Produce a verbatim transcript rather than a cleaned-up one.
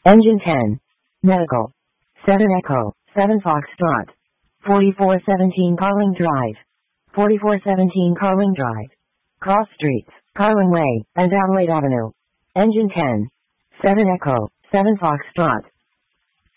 Engine ten. Medical. seven Echo, seven Foxtrot. forty-four seventeen Carling Drive. forty-four seventeen Carling Drive. Cross Streets, Carling Way, and Adelaide Avenue. Engine ten. seven Echo, seven Foxtrot.